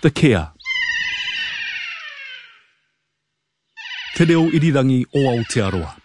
the Kea. Te reo irirangi o Aotearoa.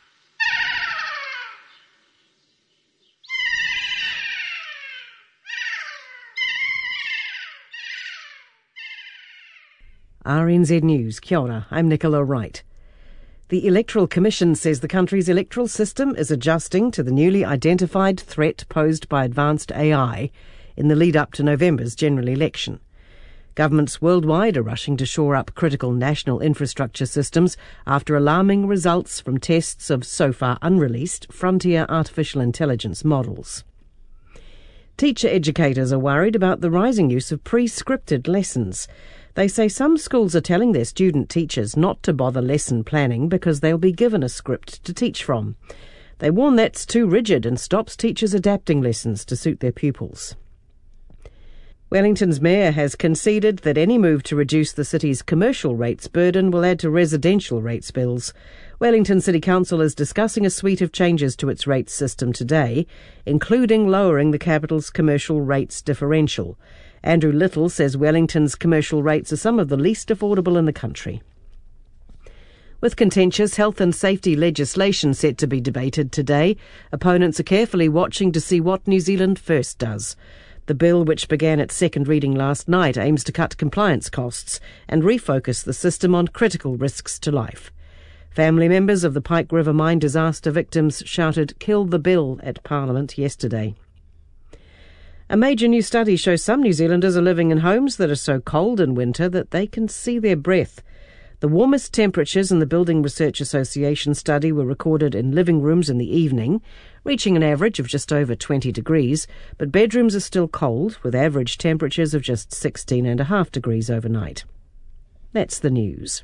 RNZ News, kia ora, I'm Nicola Wright. The Electoral Commission says the country's electoral system is adjusting to the newly identified threat posed by advanced AI in the lead-up to November's general election. Governments worldwide are rushing to shore up critical national infrastructure systems after alarming results from tests of so far unreleased frontier artificial intelligence models. Teacher educators are worried about the rising use of pre-scripted lessons. They say some schools are telling their student teachers not to bother lesson planning because they'll be given a script to teach from. They warn that's too rigid and stops teachers adapting lessons to suit their pupils. Wellington's mayor has conceded that any move to reduce the city's commercial rates burden will add to residential rates bills. Wellington City Council is discussing a suite of changes to its rates system today, including lowering the capital's commercial rates differential. Andrew Little says Wellington's commercial rates are some of the least affordable in the country. With contentious health and safety legislation set to be debated today, opponents are carefully watching to see what New Zealand First does. The bill, which began its second reading last night, aims to cut compliance costs and refocus the system on critical risks to life. Family members of the Pike River mine disaster victims shouted "Kill the bill" at Parliament yesterday. A major new study shows some New Zealanders are living in homes that are so cold in winter that they can see their breath. The warmest temperatures in the Building Research Association study were recorded in living rooms in the evening, reaching an average of just over 20 degrees, but bedrooms are still cold, with average temperatures of just 16.5 degrees overnight. That's the news.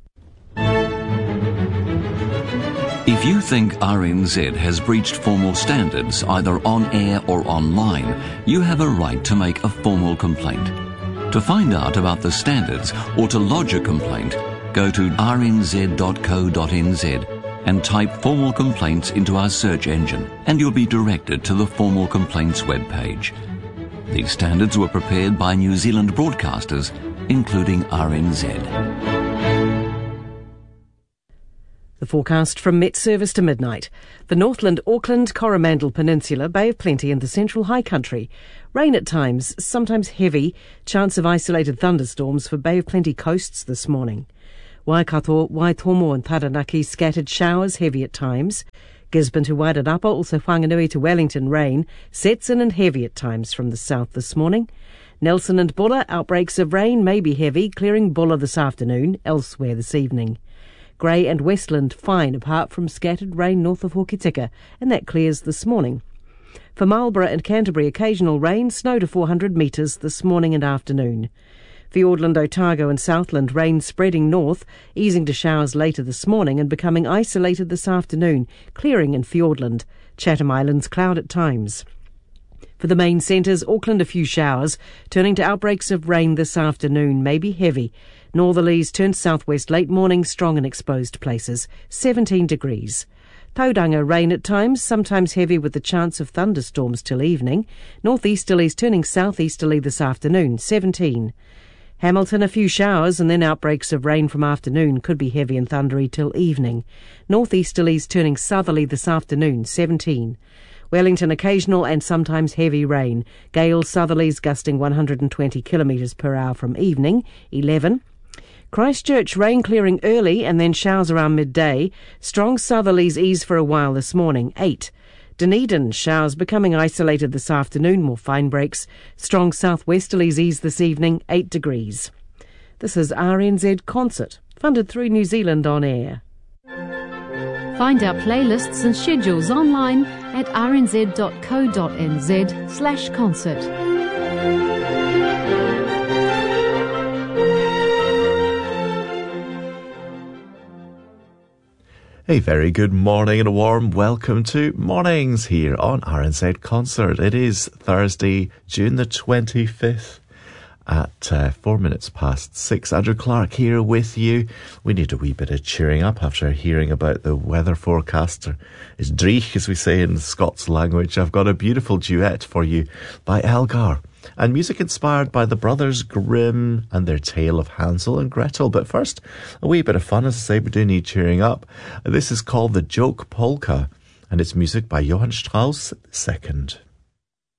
If you think RNZ has breached formal standards, either on air or online, you have a right to make a formal complaint. To find out about the standards or to lodge a complaint, go to rnz.co.nz and type formal complaints into our search engine, and you'll be directed to the formal complaints webpage. These standards were prepared by New Zealand broadcasters, including RNZ. The forecast from Met Service to midnight. The Northland, Auckland, Coromandel Peninsula, Bay of Plenty and the Central High Country. Rain at times, sometimes heavy. Chance of isolated thunderstorms for Bay of Plenty coasts this morning. Waikato, Waitomo and Taranaki scattered showers, heavy at times. Gisborne to Wairarapa, also Whanganui to Wellington, rain. Sets in and heavy at times from the south this morning. Nelson and Bulla, outbreaks of rain may be heavy, clearing Bulla this afternoon, elsewhere this evening. Grey and Westland fine apart from scattered rain north of Hokitika, and that clears this morning. For Marlborough and Canterbury, occasional rain, snow to 400 metres this morning and afternoon. Fiordland, Otago and Southland, rain spreading north, easing to showers later this morning and becoming isolated this afternoon, clearing in Fiordland. Chatham Islands, cloud at times. For the main centres, Auckland, a few showers, turning to outbreaks of rain this afternoon, maybe heavy. Northerlies turned southwest late morning, strong in exposed places, 17 degrees. Tauranga, rain at times, sometimes heavy with the chance of thunderstorms till evening. Northeasterlies turning southeasterly this afternoon, 17. Hamilton, a few showers and then outbreaks of rain from afternoon, could be heavy and thundery till evening. Northeasterlies turning southerly this afternoon, 17. Wellington, occasional and sometimes heavy rain. Gales southerlies gusting 120 kilometres per hour from evening, 11. Christchurch, rain clearing early and then showers around midday. Strong southerlies ease for a while this morning, 8. Dunedin, showers becoming isolated this afternoon, more fine breaks. Strong southwesterlies ease this evening, 8 degrees. This is RNZ Concert, funded through New Zealand On Air. Find our playlists and schedules online at rnz.co.nz/concert. A very good morning and a warm welcome to Mornings here on RNZ Concert. It is Thursday, June the 25th at 4 minutes past 6. Andrew Clark here with you. We need a wee bit of cheering up after hearing about the weather forecaster. It's dreich, as we say in the Scots language. I've got a beautiful duet for you by Elgar and music inspired by the Brothers Grimm and their tale of Hansel and Gretel. But first, a wee bit of fun. As I say, we do need cheering up. This is called The Joke Polka, and it's music by Johann Strauss II.